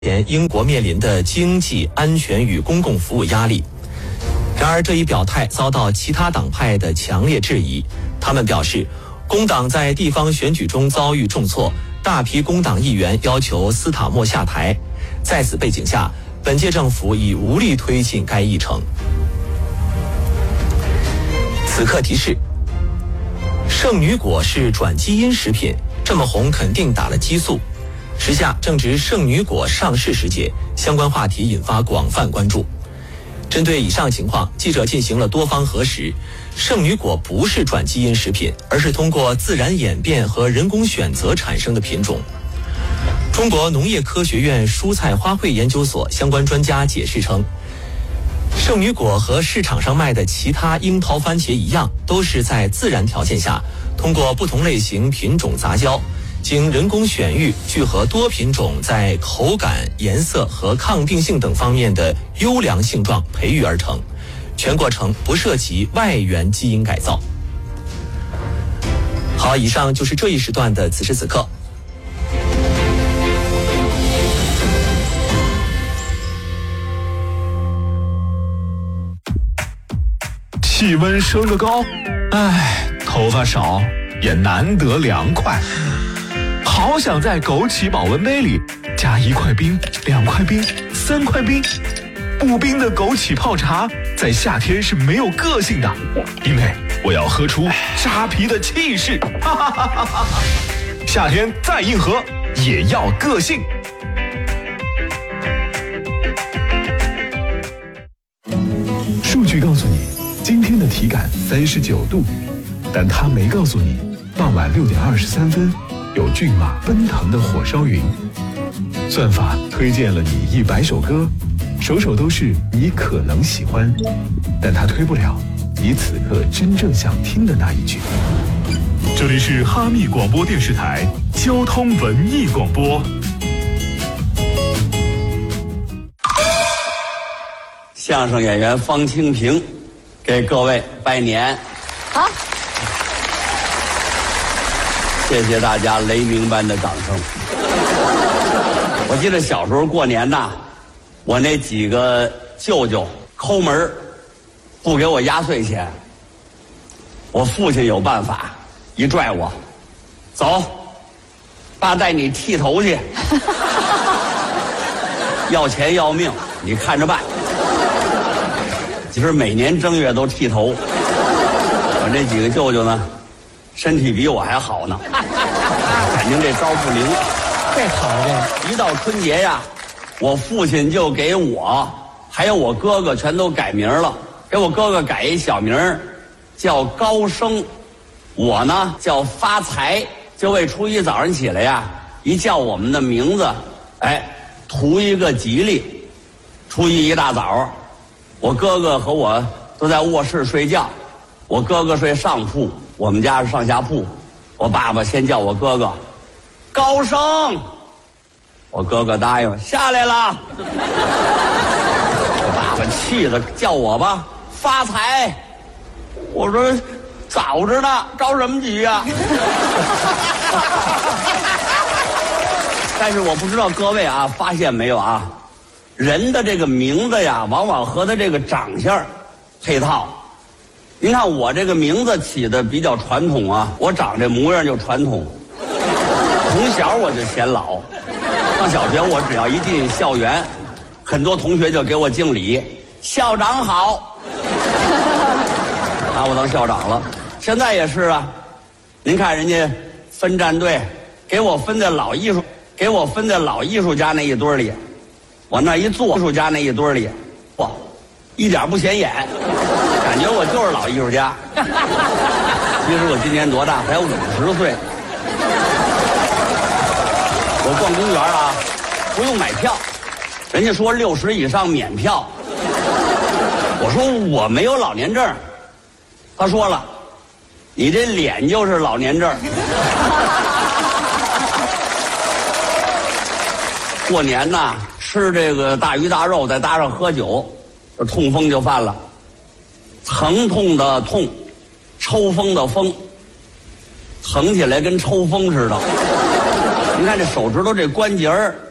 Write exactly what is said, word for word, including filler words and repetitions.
前英国面临的经济、安全与公共服务压力。然而这一表态遭到其他党派的强烈质疑，他们表示，工党在地方选举中遭遇重挫，大批工党议员要求斯塔默下台。在此背景下，本届政府已无力推进该议程。此刻提示：圣女果是转基因食品，这么红肯定打了激素。时下正值圣女果上市时节，相关话题引发广泛关注。针对以上情况，记者进行了多方核实，圣女果不是转基因食品，而是通过自然演变和人工选择产生的品种。中国农业科学院蔬菜花卉研究所相关专家解释称，圣女果和市场上卖的其他樱桃番茄一样，都是在自然条件下通过不同类型品种杂交，经人工选育聚合多品种在口感、颜色和抗病性等方面的优良性状培育而成，全过程不涉及外源基因改造。好，以上就是这一时段的此时此刻。 气温升得高，唉，头发少也难得凉快。好想在枸杞保温杯里加一块冰、两块冰、三块冰。不冰的枸杞泡茶在夏天是没有个性的，因为我要喝出扎啤的气势。哈哈哈哈哈！夏天再硬核也要个性。数据告诉你，今天的体感三十九度，但它没告诉你，傍晚六点二十三分。有骏马奔腾的火烧云，算法推荐了你一百首歌，首首都是你可能喜欢，但它推不了你此刻真正想听的那一句。这里是哈密广播电视台交通文艺广播。 相声演员方清平给各位拜年。 好。 谢谢大家雷鸣般的掌声。我记得小时候过年呐，我那几个舅舅抠门不给我压岁钱，我父亲有办法，一拽我，走，爸带你剃头去，要钱要命，你看着办。其实每年正月都剃头，我这几个舅舅呢，身体比我还好呢，感情这招不灵。 这好这一到春节呀，我父亲就给我还有我哥哥全都改名了，给我哥哥改一小名叫高升，我呢叫发财，就为初一早上起来呀，一叫我们的名字，哎，图一个吉利。初一一大早，我哥哥和我都在卧室睡觉，我哥哥睡上铺，我们家是上下铺，我爸爸先叫我哥哥高升，我哥哥答应下来了。我爸爸气得叫我吧发财，我说早着呢，着什么急呀？但是我不知道各位啊发现没有啊，人的这个名字呀往往和他这个长相配套。您看我这个名字起的比较传统啊，我长这模样就传统。从小我就显老，上小学我只要一进校园，很多同学就给我敬礼，校长好，拿我当校长了。现在也是啊，您看人家分战队，给我分在老艺术，给我分在老艺术家那一堆里，我那一坐艺术家那一堆里，哇，一点不显眼。感觉我就是老艺术家，其实我今年多大？才五十岁。我逛公园啊，不用买票，人家说六十以上免票。我说我没有老年证，他说了，你这脸就是老年证。过年呐，吃这个大鱼大肉，再搭上喝酒，这痛风就犯了。疼痛的痛，抽风的风，疼起来跟抽风似的。您看这手指头这关节儿